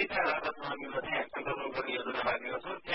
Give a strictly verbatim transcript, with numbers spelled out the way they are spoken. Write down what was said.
दुईटा राहत मामिलो चाहिँ हामी कन्ट्रोल गर्ने योजना राखेका छौँ।